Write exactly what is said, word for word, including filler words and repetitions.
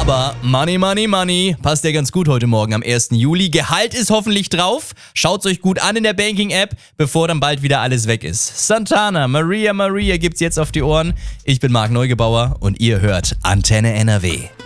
Aber Money, Money, Money passt ja ganz gut heute Morgen am ersten Juli. Gehalt ist hoffentlich drauf. Schaut's euch gut an in der Banking-App, bevor dann bald wieder alles weg ist. Santana, Maria, Maria gibt's jetzt auf die Ohren. Ich bin Marc Neugebauer und ihr hört Antenne N R W.